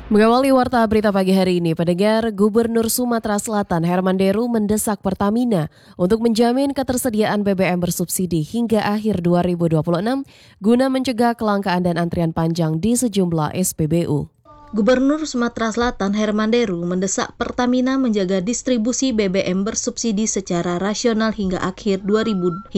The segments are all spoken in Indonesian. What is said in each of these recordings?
Mengawali warta berita pagi hari ini, pendengar, Gubernur Sumatera Selatan Herman Deru mendesak Pertamina untuk menjamin ketersediaan BBM bersubsidi hingga akhir 2026 guna mencegah kelangkaan dan antrian panjang di sejumlah SPBU. Gubernur Sumatera Selatan Herman Deru mendesak Pertamina menjaga distribusi BBM bersubsidi secara rasional hingga akhir 2026.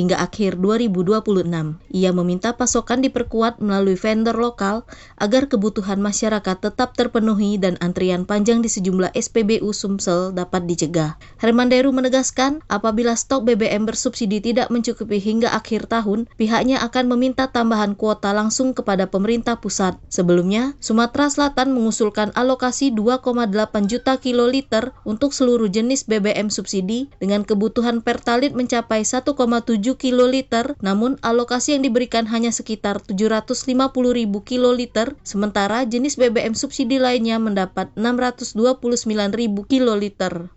Ia meminta pasokan diperkuat melalui vendor lokal agar kebutuhan masyarakat tetap terpenuhi dan antrian panjang di sejumlah SPBU Sumsel dapat dicegah. Herman Deru menegaskan, apabila stok BBM bersubsidi tidak mencukupi hingga akhir tahun, pihaknya akan meminta tambahan kuota langsung kepada pemerintah pusat. Sebelumnya, Sumatera Selatan mengusulkan alokasi 2,8 juta kiloliter untuk seluruh jenis BBM subsidi dengan kebutuhan Pertalite mencapai 1,7 kiloliter, namun alokasi yang diberikan hanya sekitar 750.000 kiloliter, sementara jenis BBM subsidi lainnya mendapat 629.000 kiloliter.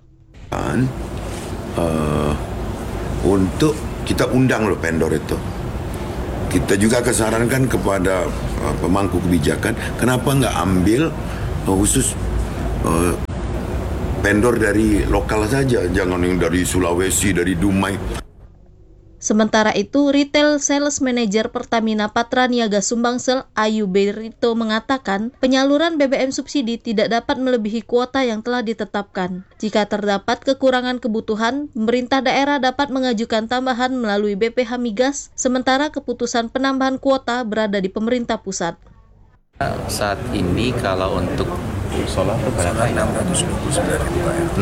Untuk kita undang loh vendor itu. Kita juga kesarankan kepada pemangku kebijakan, kenapa nggak ambil khusus vendor dari lokal saja, jangan yang dari Sulawesi, dari Dumai. Sementara itu, Retail Sales Manager Pertamina Patraniaga Sumbangsel, Ayu Berito mengatakan, penyaluran BBM subsidi tidak dapat melebihi kuota yang telah ditetapkan. Jika terdapat kekurangan kebutuhan, pemerintah daerah dapat mengajukan tambahan melalui BPH Migas, sementara keputusan penambahan kuota berada di pemerintah pusat. Saat ini kalau untuk solar berapa? 629.000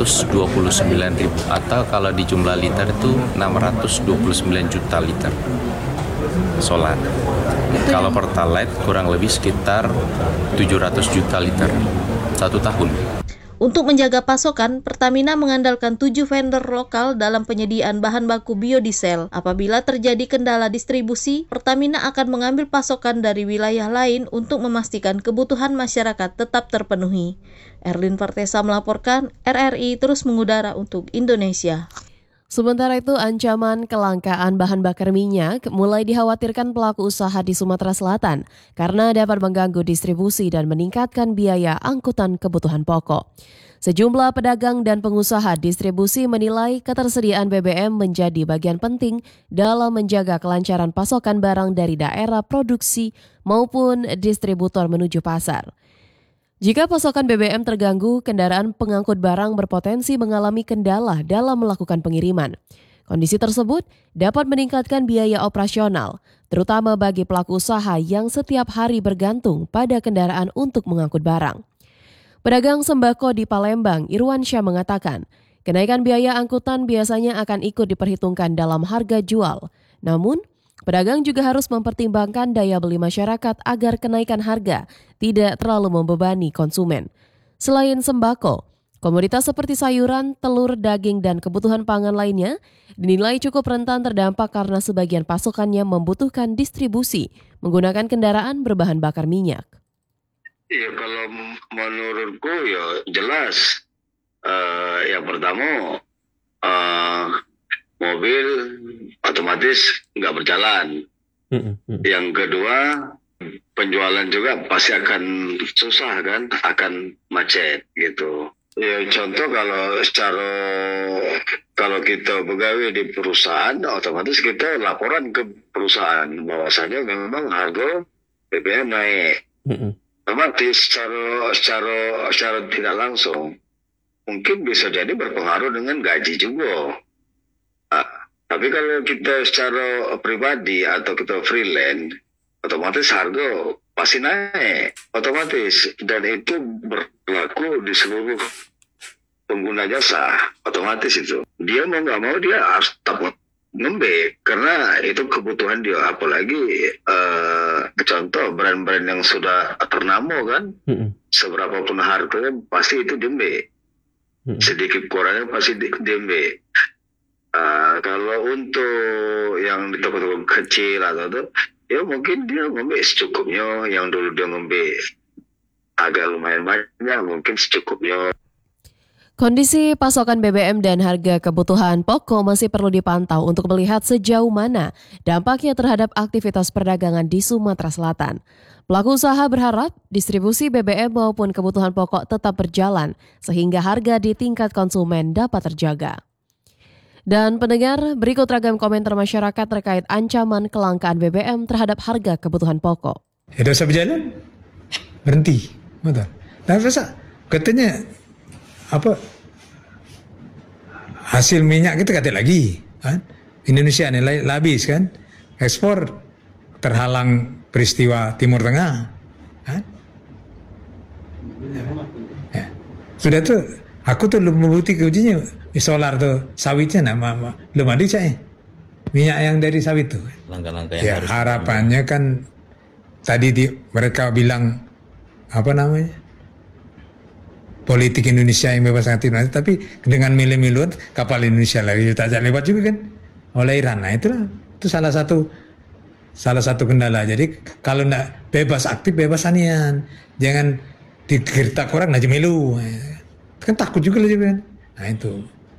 atau kalau di jumlah liter itu 629 juta liter solar. Kalau Pertalite kurang lebih sekitar 700 juta liter 1 tahun. Untuk menjaga pasokan, Pertamina mengandalkan 7 vendor lokal dalam penyediaan bahan baku biodiesel. Apabila terjadi kendala distribusi, Pertamina akan mengambil pasokan dari wilayah lain untuk memastikan kebutuhan masyarakat tetap terpenuhi. Erlin Partesa melaporkan, RRI terus mengudara untuk Indonesia. Sementara itu, ancaman kelangkaan bahan bakar minyak mulai dikhawatirkan pelaku usaha di Sumatera Selatan karena dapat mengganggu distribusi dan meningkatkan biaya angkutan kebutuhan pokok. Sejumlah pedagang dan pengusaha distribusi menilai ketersediaan BBM menjadi bagian penting dalam menjaga kelancaran pasokan barang dari daerah produksi maupun distributor menuju pasar. Jika pasokan BBM terganggu, kendaraan pengangkut barang berpotensi mengalami kendala dalam melakukan pengiriman. Kondisi tersebut dapat meningkatkan biaya operasional, terutama bagi pelaku usaha yang setiap hari bergantung pada kendaraan untuk mengangkut barang. Pedagang sembako di Palembang, Irwansyah mengatakan, kenaikan biaya angkutan biasanya akan ikut diperhitungkan dalam harga jual. Namun, pedagang juga harus mempertimbangkan daya beli masyarakat agar kenaikan harga tidak terlalu membebani konsumen. Selain sembako, komoditas seperti sayuran, telur, daging, dan kebutuhan pangan lainnya dinilai cukup rentan terdampak karena sebagian pasokannya membutuhkan distribusi menggunakan kendaraan berbahan bakar minyak. Ya, kalau menurutku ya jelas. Yang pertama, mobil otomatis nggak berjalan. Yang kedua, penjualan juga pasti akan susah kan, akan macet gitu. Ya contoh kalau kita pegawai di perusahaan, otomatis kita laporan ke perusahaan bahwasanya memang harga BBM naik. Otomatis secara tidak langsung mungkin bisa jadi berpengaruh dengan gaji juga. Tapi kalau kita secara pribadi atau kita freelance, otomatis harga pasti naik, otomatis. Dan itu berlaku di seluruh pengguna jasa, otomatis itu. Dia mau nggak mau dia harus tetap ngembe, karena itu kebutuhan dia. Apalagi contoh brand-brand yang sudah ternama kan, seberapapun harganya pasti itu diembe. Sedikit kurangnya pasti diembe. Kalau untuk yang di toko-toko kecil atau itu, ya mungkin dia ngombe secukupnya. Yang dulu dia ngombe agak lumayan banyak, mungkin secukupnya. Kondisi pasokan BBM dan harga kebutuhan pokok masih perlu dipantau untuk melihat sejauh mana dampaknya terhadap aktivitas perdagangan di Sumatera Selatan. Pelaku usaha berharap distribusi BBM maupun kebutuhan pokok tetap berjalan sehingga harga di tingkat konsumen dapat terjaga. Dan pendengar, berikut ragam komentar masyarakat terkait ancaman kelangkaan BBM terhadap harga kebutuhan pokok. Ya dosa berjalan, berhenti, betul. Dan rasa katanya hasil minyak kita kata lagi, kan? Indonesia nilai habis kan, ekspor terhalang peristiwa Timur Tengah, kan? Ya. Sudah tuh, aku tuh belum membuktikan ujinya. Solar tuh sawitnya belum ada cak minyak yang dari sawit tuh. Langkah-langkah yang Ya harus harapannya kan tadi mereka bilang politik Indonesia yang bebas aktif, tapi dengan milih-milih kapal Indonesia lagi tak lewat juga kan oleh Iran. Nah itu salah satu kendala. Jadi kalau nak bebas aktif bebas anian, jangan digertak orang aja melu. Kan takut juga kan. Nah itu.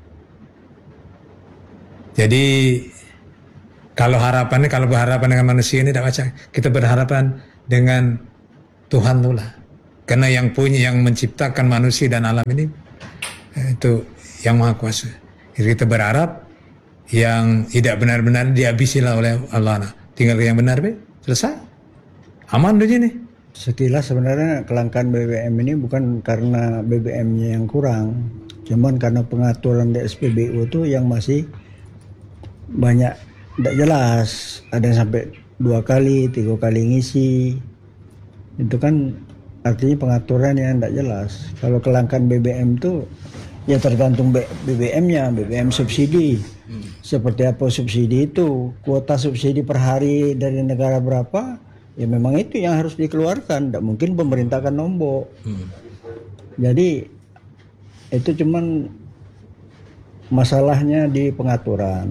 Jadi kalau berharapan dengan manusia ini tidak baca. Kita berharapan dengan Tuhan tuh lah. Karena yang menciptakan manusia dan alam ini itu yang Maha Kuasa. Jadi kita berharap yang tidak benar-benar dihabisilah oleh Allah. Nah, tinggal yang benar selesai. Aman dulu nih. Sekilas sebenarnya kelangkaan BBM ini bukan karena BBM-nya yang kurang, cuman karena pengaturan di SPBU itu yang masih banyak tidak jelas. Ada yang sampai 2 kali, 3 kali ngisi. Itu kan artinya pengaturan yang tidak jelas. Kalau kelangkaan BBM itu ya tergantung BBM-nya, BBM subsidi. Seperti apa subsidi itu? Kuota subsidi per hari dari negara berapa? Ya memang itu yang harus dikeluarkan. Tidak mungkin pemerintah akan nombok. Jadi itu cuman masalahnya di pengaturan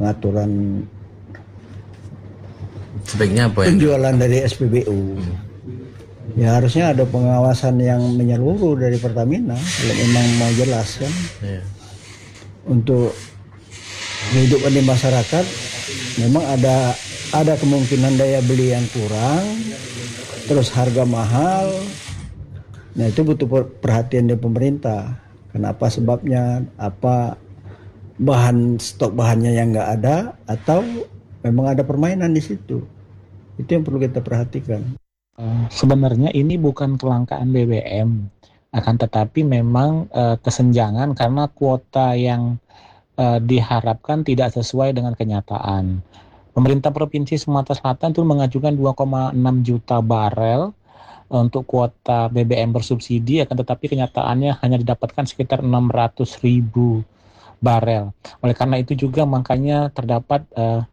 sebaiknya apa penjualan dari SPBU. Ya harusnya ada pengawasan yang menyeluruh dari Pertamina kalau memang mau jelas kan. Untuk kehidupan di masyarakat memang ada kemungkinan daya beli yang kurang, terus harga mahal. Nah itu butuh perhatian dari pemerintah. Kenapa sebabnya? Apa stok bahannya yang nggak ada, atau memang ada permainan di situ? Itu yang perlu kita perhatikan. Sebenarnya ini bukan kelangkaan BBM, akan tetapi memang kesenjangan karena kuota yang diharapkan tidak sesuai dengan kenyataan. Pemerintah Provinsi Sumatera Selatan itu mengajukan 2,6 juta barel untuk kuota BBM bersubsidi, akan tetapi kenyataannya hanya didapatkan sekitar 600.000 barel. Oleh karena itu juga makanya terdapat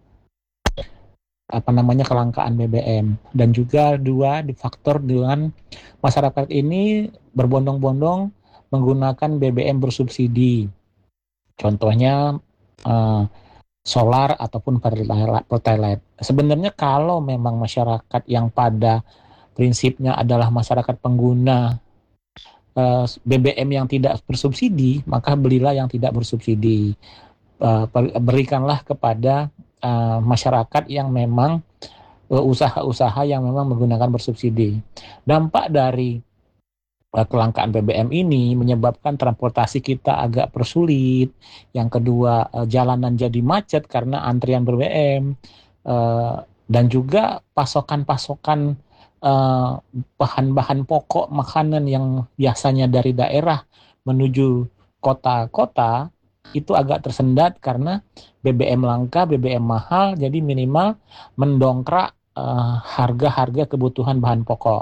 kelangkaan BBM, dan juga di faktor dengan masyarakat ini berbondong-bondong menggunakan BBM bersubsidi. Contohnya solar ataupun pertalite. Sebenarnya kalau memang masyarakat yang pada prinsipnya adalah masyarakat pengguna BBM yang tidak bersubsidi, maka belilah yang tidak bersubsidi. Berikanlah kepada masyarakat yang memang usaha-usaha yang memang menggunakan bersubsidi. Dampak dari kelangkaan BBM ini menyebabkan transportasi kita agak persulit. Yang kedua, jalanan jadi macet karena antrian BBM, dan juga pasokan-pasokan bahan-bahan pokok makanan yang biasanya dari daerah menuju kota-kota itu agak tersendat karena BBM langka, BBM mahal, jadi minimal mendongkrak harga-harga kebutuhan bahan pokok.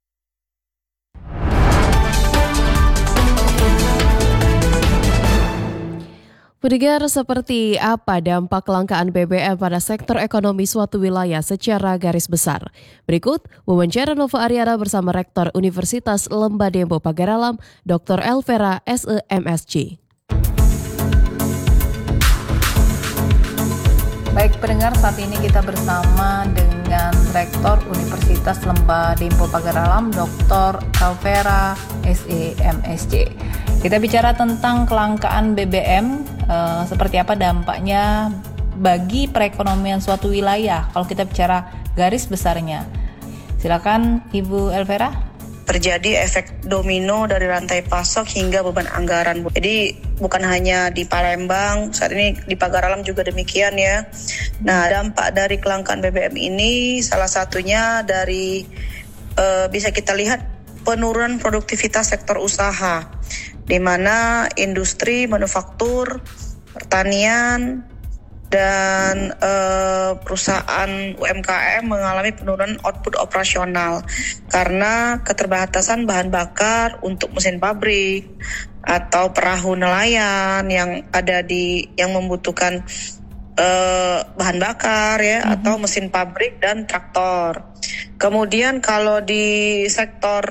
Pendengar, seperti apa dampak kelangkaan BBM pada sektor ekonomi suatu wilayah secara garis besar? Berikut wawancara Nova Ariana bersama Rektor Universitas Lembah Dempo Pagaralam, Dr. Elvera SEMSC. Baik pendengar, saat ini kita bersama dengan Rektor Universitas Lembah Dempo Pagaralam, Dr. Elvera SEMSC. Kita bicara tentang kelangkaan BBM, seperti apa dampaknya bagi perekonomian suatu wilayah kalau kita bicara garis besarnya. Silakan Ibu Elvera. Terjadi efek domino dari rantai pasok hingga beban anggaran. Jadi bukan hanya di Palembang, saat ini di Pagar Alam juga demikian ya. Nah, dampak dari kelangkaan BBM ini salah satunya dari bisa kita lihat penurunan produktivitas sektor usaha, di mana industri, manufaktur, pertanian, dan perusahaan UMKM mengalami penurunan output operasional karena keterbatasan bahan bakar untuk mesin pabrik atau perahu nelayan yang membutuhkan bahan bakar ya, atau mesin pabrik dan traktor. Kemudian kalau di sektor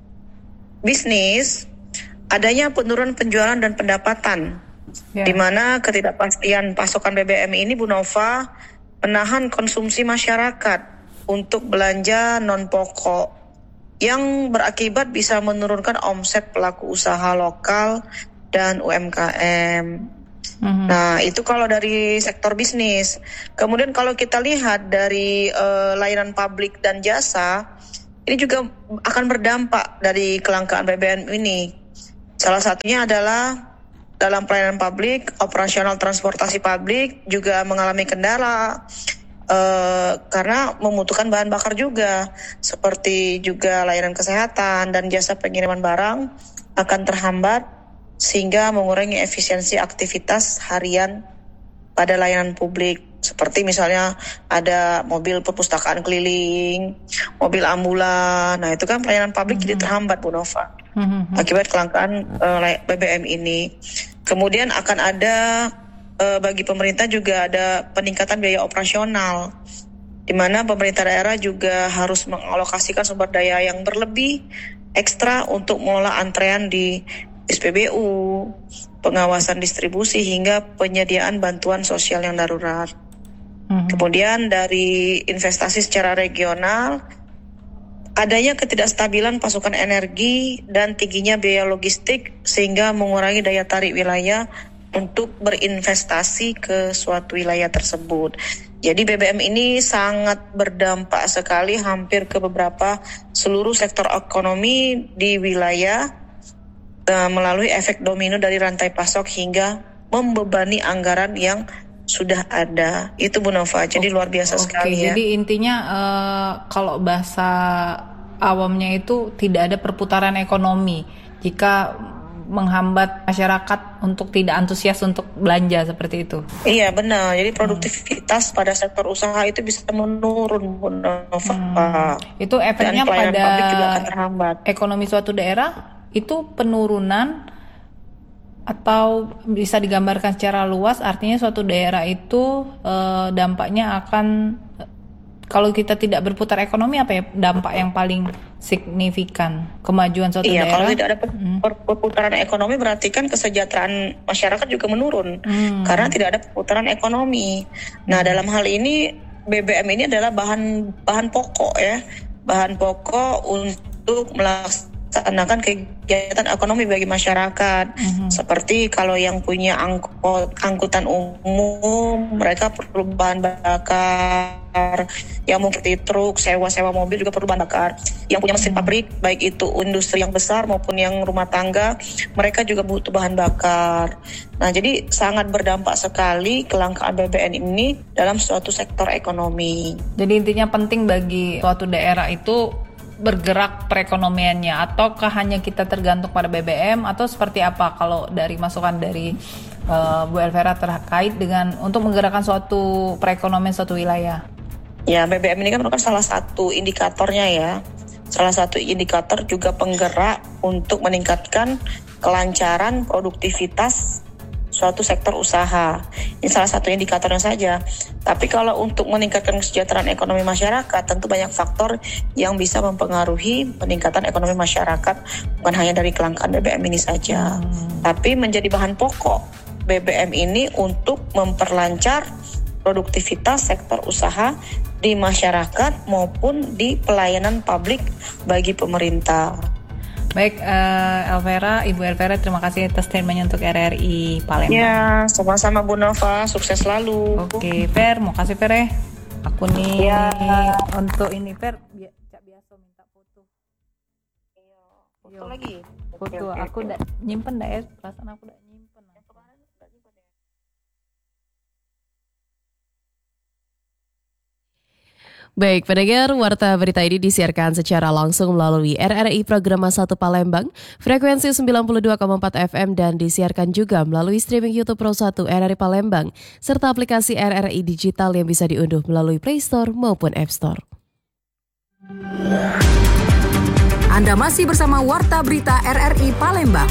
bisnis adanya penurunan penjualan dan pendapatan. Di mana ketidakpastian pasokan BBM ini, Bu Nova, menahan konsumsi masyarakat untuk belanja non-pokok yang berakibat bisa menurunkan omset pelaku usaha lokal dan UMKM. Nah, itu kalau dari sektor bisnis. Kemudian kalau kita lihat dari layanan publik dan jasa, ini juga akan berdampak dari kelangkaan BBM ini. Salah satunya adalah dalam pelayanan publik, operasional transportasi publik juga mengalami kendala karena membutuhkan bahan bakar juga, seperti juga layanan kesehatan dan jasa pengiriman barang akan terhambat sehingga mengurangi efisiensi aktivitas harian pada layanan publik. Seperti misalnya ada mobil perpustakaan keliling, mobil ambulan, nah itu kan pelayanan publik jadi terhambat, Bu Nova, akibat kelangkaan BBM ini. Kemudian akan ada bagi pemerintah juga ada peningkatan biaya operasional, di mana pemerintah daerah juga harus mengalokasikan sumber daya yang berlebih ekstra untuk mengelola antrean di SPBU, pengawasan distribusi hingga penyediaan bantuan sosial yang darurat. Kemudian dari investasi secara regional, adanya ketidakstabilan pasokan energi dan tingginya biaya logistik sehingga mengurangi daya tarik wilayah untuk berinvestasi ke suatu wilayah tersebut. Jadi BBM ini sangat berdampak sekali hampir ke beberapa seluruh sektor ekonomi di wilayah melalui efek domino dari rantai pasok hingga membebani anggaran yang sudah ada. Itu Bu Nova, jadi luar biasa sekali ya. Jadi intinya kalau bahasa awamnya itu tidak ada perputaran ekonomi jika menghambat masyarakat untuk tidak antusias untuk belanja, seperti itu. Iya benar, jadi produktivitas pada sektor usaha itu bisa menurun, Bu Nova. Itu efeknya pada juga akan terhambat. Ekonomi suatu daerah itu penurunan, atau bisa digambarkan secara luas, artinya suatu daerah itu dampaknya akan, kalau kita tidak berputar ekonomi, apa ya dampak yang paling signifikan kemajuan suatu daerah? Iya, kalau tidak ada perputaran ekonomi berarti kan kesejahteraan masyarakat juga menurun karena tidak ada perputaran ekonomi. Nah, dalam hal ini BBM ini adalah bahan pokok ya, bahan pokok untuk melaksanakan kegiatan ekonomi bagi masyarakat. Seperti kalau yang punya angkutan umum, mereka perlu bahan bakar, yang mungkin di truk, sewa mobil juga perlu bahan bakar. Yang punya mesin pabrik, baik itu industri yang besar maupun yang rumah tangga, mereka juga butuh bahan bakar. Nah, jadi sangat berdampak sekali kelangkaan BBM ini dalam suatu sektor ekonomi. Jadi intinya penting bagi suatu daerah itu bergerak perekonomiannya, ataukah hanya kita tergantung pada BBM, atau seperti apa kalau dari masukan dari Bu Elvera terkait dengan untuk menggerakkan suatu perekonomian suatu wilayah? Ya, BBM ini kan merupakan salah satu indikatornya ya, salah satu indikator juga penggerak untuk meningkatkan kelancaran produktivitas suatu sektor usaha. Ini salah satu indikatornya saja. Tapi kalau untuk meningkatkan kesejahteraan ekonomi masyarakat, tentu banyak faktor yang bisa mempengaruhi peningkatan ekonomi masyarakat, bukan hanya dari kelangkaan BBM ini saja. Tapi menjadi bahan pokok BBM ini untuk memperlancar produktivitas sektor usaha di masyarakat maupun di pelayanan publik bagi pemerintah. Baik, Ibu Elvera, terima kasih atas statementnya untuk RRI Palembang. Ya, sama-sama Bu Nova, sukses selalu. Oke, Fer, mau kasih Fer ya. Aku nih untuk ini Fer biasa. Foto lagi. Foto aku udah nyimpen dah ya, perasaan aku udah nyimpen. Baik, pendengar, Warta Berita ini disiarkan secara langsung melalui RRI Programa 1 Palembang, frekuensi 92,4 FM dan disiarkan juga melalui streaming YouTube Pro 1 RRI Palembang, serta aplikasi RRI Digital yang bisa diunduh melalui Play Store maupun App Store. Anda masih bersama Warta Berita RRI Palembang.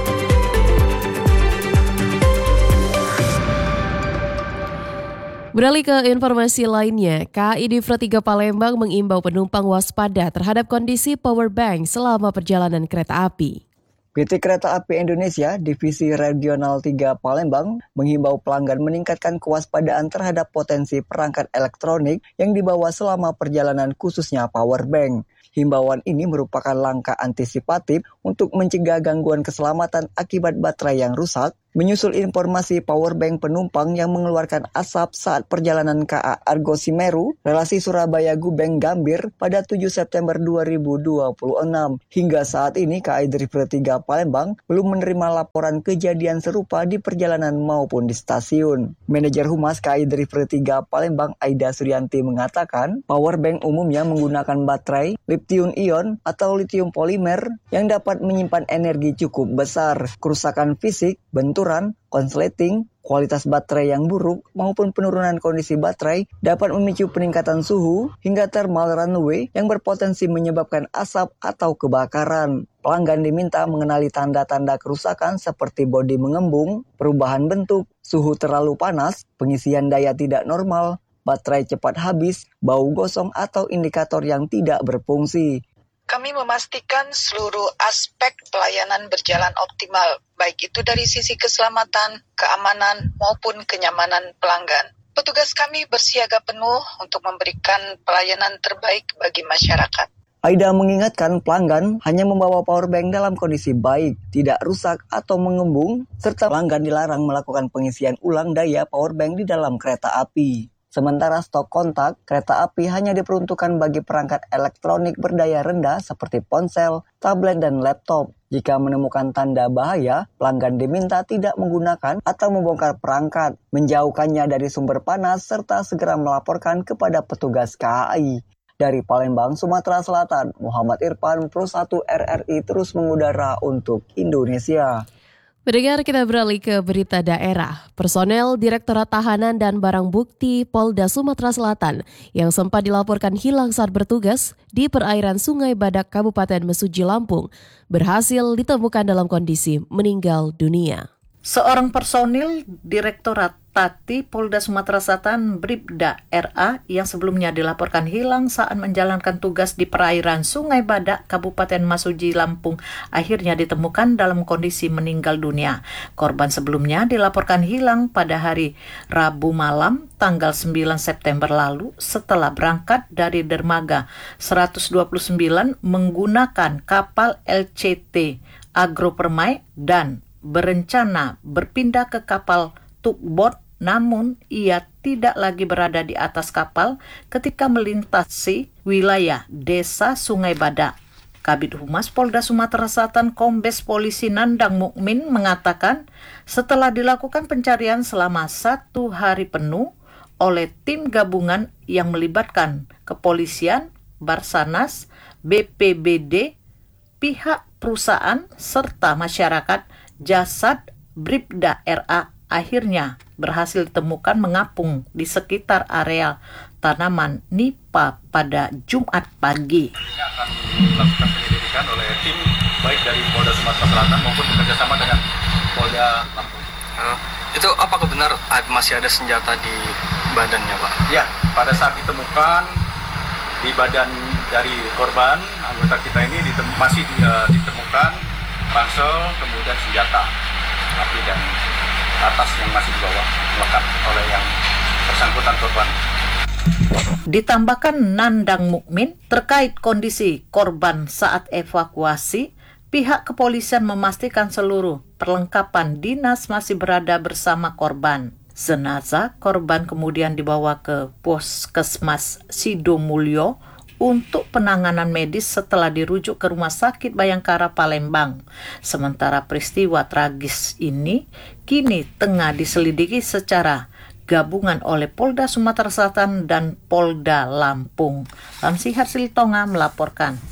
Beralih ke informasi lainnya, KAI Difra 3 Palembang mengimbau penumpang waspada terhadap kondisi power bank selama perjalanan kereta api. PT Kereta Api Indonesia Divisi Regional 3 Palembang menghimbau pelanggan meningkatkan kewaspadaan terhadap potensi perangkat elektronik yang dibawa selama perjalanan, khususnya power bank. Himbauan ini merupakan langkah antisipatif untuk mencegah gangguan keselamatan akibat baterai yang rusak, menyusul informasi powerbank penumpang yang mengeluarkan asap saat perjalanan KA Argo Semeru, relasi Surabaya Gubeng Gambir pada 7 September 2026. Hingga saat ini KAI Difra 3 Palembang belum menerima laporan kejadian serupa di perjalanan maupun di stasiun. Manajer Humas KAI Difra 3 Palembang Aida Suryanti mengatakan, powerbank umumnya menggunakan baterai lithium ion atau lithium polimer yang dapat menyimpan energi cukup besar. Kerusakan fisik, benturan, konsleting, kualitas baterai yang buruk maupun penurunan kondisi baterai dapat memicu peningkatan suhu hingga thermal runaway yang berpotensi menyebabkan asap atau kebakaran. Pelanggan diminta mengenali tanda-tanda kerusakan seperti bodi mengembung, perubahan bentuk, suhu terlalu panas, pengisian daya tidak normal, baterai cepat habis, bau gosong atau indikator yang tidak berfungsi. Kami memastikan seluruh aspek pelayanan berjalan optimal, baik itu dari sisi keselamatan, keamanan, maupun kenyamanan pelanggan. Petugas kami bersiaga penuh untuk memberikan pelayanan terbaik bagi masyarakat. Aida mengingatkan pelanggan hanya membawa powerbank dalam kondisi baik, tidak rusak atau mengembung, serta pelanggan dilarang melakukan pengisian ulang daya powerbank di dalam kereta api. Sementara stok kontak kereta api hanya diperuntukkan bagi perangkat elektronik berdaya rendah seperti ponsel, tablet, dan laptop. Jika menemukan tanda bahaya, pelanggan diminta tidak menggunakan atau membongkar perangkat, menjauhkannya dari sumber panas, serta segera melaporkan kepada petugas KAI. Dari Palembang, Sumatera Selatan, Muhammad Irfan, Pro 1 RRI terus mengudara untuk Indonesia. Pendengar, kita beralih ke berita daerah. Personel Direktorat Tahanan dan Barang Bukti Polda Sumatera Selatan yang sempat dilaporkan hilang saat bertugas di perairan Sungai Badak Kabupaten Mesuji, Lampung berhasil ditemukan dalam kondisi meninggal dunia. Seorang personil Direktorat Tati Polda Sumatera Selatan Bribda RA yang sebelumnya dilaporkan hilang saat menjalankan tugas di perairan Sungai Badak Kabupaten Mesuji, Lampung akhirnya ditemukan dalam kondisi meninggal dunia. Korban sebelumnya dilaporkan hilang pada hari Rabu malam tanggal 9 September lalu setelah berangkat dari dermaga 129 menggunakan kapal LCT Agro Permai dan berencana berpindah ke kapal tugboat, namun ia tidak lagi berada di atas kapal ketika melintasi wilayah Desa Sungai Badak. Kabid Humas Polda Sumatera Selatan Kombes Polisi Nandang Mukmin mengatakan setelah dilakukan pencarian selama 1 hari penuh oleh tim gabungan yang melibatkan kepolisian, Basarnas, BPBD, pihak perusahaan, serta masyarakat, jasad Bribda RA akhirnya berhasil ditemukan mengapung di sekitar area tanaman nipah pada Jumat pagi. Ini akan dilakukan penyelidikan oleh tim baik dari Polda Sumatera Selatan maupun bekerjasama dengan Polda Lampung. Itu apakah benar masih ada senjata di badannya, Pak? Ya, pada saat ditemukan di badan dari korban, anggota kita ini masih ditemukan ransel, kemudian senjata api dan atas yang masih dibawa melekat oleh yang bersangkutan korban. Ditambahkan Nandang Mukmin terkait kondisi korban saat evakuasi, pihak kepolisian memastikan seluruh perlengkapan dinas masih berada bersama korban. Jenazah korban kemudian dibawa ke Puskesmas Sidomulyo untuk penanganan medis setelah dirujuk ke Rumah Sakit Bayangkara Palembang. Sementara peristiwa tragis ini kini tengah diselidiki secara gabungan oleh Polda Sumatera Selatan dan Polda Lampung. Lamsihar Silitonga melaporkan.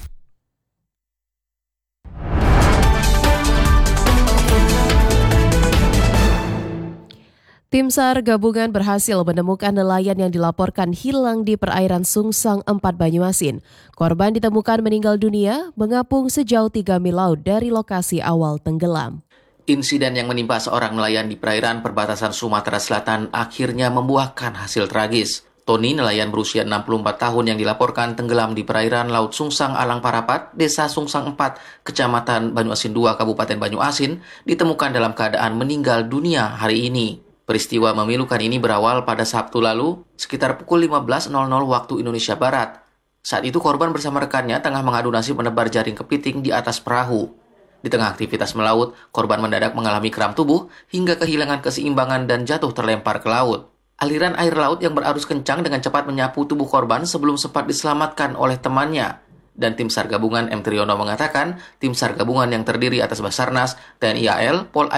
Tim SAR gabungan berhasil menemukan nelayan yang dilaporkan hilang di perairan Sungsang 4 Banyuasin. Korban ditemukan meninggal dunia mengapung sejauh 3 mil laut dari lokasi awal tenggelam. Insiden yang menimpa seorang nelayan di perairan perbatasan Sumatera Selatan akhirnya membuahkan hasil tragis. Tony, nelayan berusia 64 tahun yang dilaporkan tenggelam di perairan Laut Sungsang Alang Parapat, Desa Sungsang 4, Kecamatan Banyuasin 2, Kabupaten Banyuasin, ditemukan dalam keadaan meninggal dunia hari ini. Peristiwa memilukan ini berawal pada Sabtu lalu, sekitar pukul 15.00 waktu Indonesia Barat. Saat itu korban bersama rekannya tengah mengadu nasib menebar jaring kepiting di atas perahu. Di tengah aktivitas melaut, korban mendadak mengalami kram tubuh hingga kehilangan keseimbangan dan jatuh terlempar ke laut. Aliran air laut yang berarus kencang dengan cepat menyapu tubuh korban sebelum sempat diselamatkan oleh temannya. Dan tim SAR gabungan M. Triyono mengatakan, tim SAR gabungan yang terdiri atas Basarnas, TNI AL, Pol